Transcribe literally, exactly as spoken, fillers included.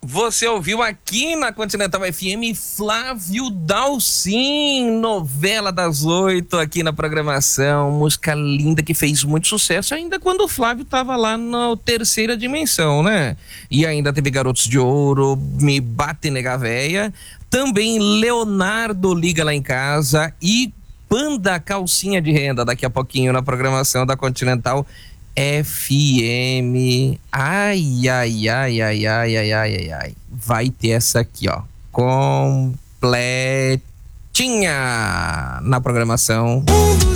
Você ouviu aqui na Continental F M Flávio Dalcin, novela das oito aqui na programação, música linda que fez muito sucesso ainda quando o Flávio estava lá na Terceira Dimensão, né? E ainda teve Garotos de Ouro, Me Bate Nega Véia, também Leonardo Liga Lá em Casa e Panda Calcinha de Renda, daqui a pouquinho na programação da Continental F M. Ai, ai, ai, ai, ai, ai, ai, ai, ai. Vai ter essa aqui, ó. Completinha na programação.